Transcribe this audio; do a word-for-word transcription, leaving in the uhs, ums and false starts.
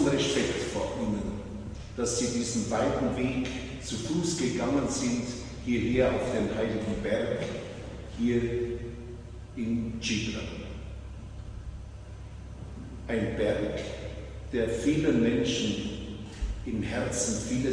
großen Respekt vor Ihnen, dass Sie diesen weiten Weg zu Fuß gegangen sind, hierher auf den Heiligen Berg, hier in Chitra. Ein Berg, der vielen Menschen im Herzen vieles